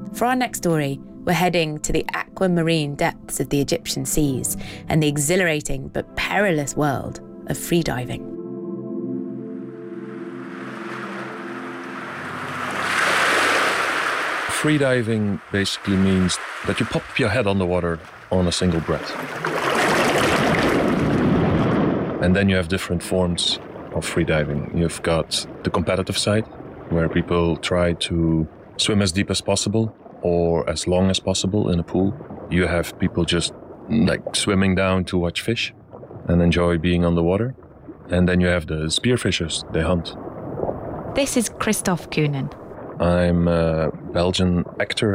For our next story, we're heading to the aquamarine depths of the Egyptian seas and the exhilarating but perilous world of freediving. Freediving basically means that you pop your head underwater on a single breath. And then you have different forms of freediving. You've got the competitive side, where people try to swim as deep as possible or as long as possible in a pool. You have people just like swimming down to watch fish and enjoy being on the water. And then you have the spearfishers, they hunt. This is Christophe Koonen. I'm a Belgian actor